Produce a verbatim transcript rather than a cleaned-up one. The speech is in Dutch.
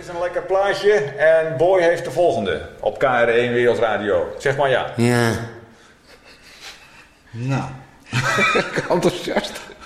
een lekker plaatje en Boy heeft de volgende op K R één Wereldradio. Zeg maar ja. Ja. Nou. Enthousiast.